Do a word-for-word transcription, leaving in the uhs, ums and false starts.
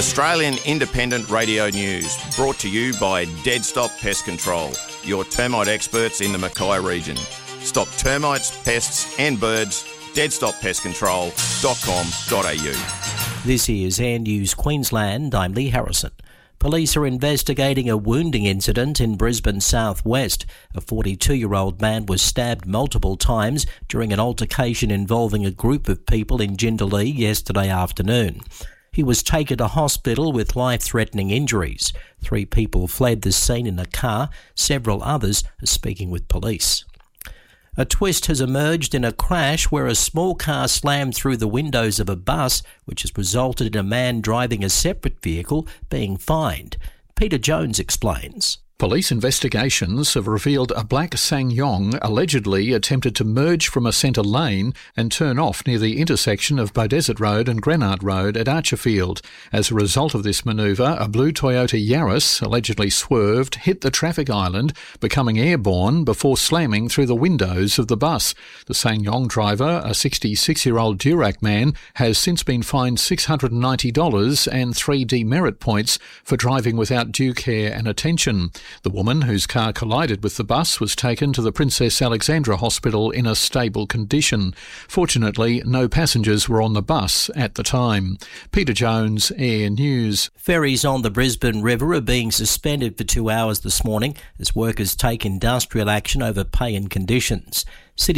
Australian Independent Radio News, brought to you by Dead Stop Pest Control, your termite experts in the Mackay region. Stop termites, pests and birds. dead stop pest control dot com dot a u. This is Air News Queensland. I'm Lee Harrison. Police are investigating a wounding incident in Brisbane southwest. A forty-two-year-old man was stabbed multiple times during an altercation involving a group of people in Jindalee yesterday afternoon. He was taken to hospital with life-threatening injuries. Three people fled the scene in a car. Several others are speaking with police. A twist has emerged in a crash where a small car slammed through the windows of a bus, which has resulted in a man driving a separate vehicle being fined. Peter Jones explains. Police investigations have revealed a black SsangYong allegedly attempted to merge from a centre lane and turn off near the intersection of Beaudesert Road and Grenard Road at Archerfield. As a result of this manoeuvre, a blue Toyota Yaris allegedly swerved, hit the traffic island, becoming airborne before slamming through the windows of the bus. The SsangYong driver, a sixty-six-year-old Durack man, has since been fined six hundred ninety dollars and three demerit points for driving without due care and attention. The woman whose car collided with the bus was taken to the Princess Alexandra Hospital in a stable condition. Fortunately, no passengers were on the bus at the time. Peter Jones, Air News. Ferries on the Brisbane River are being suspended for two hours this morning as workers take industrial action over pay and conditions. City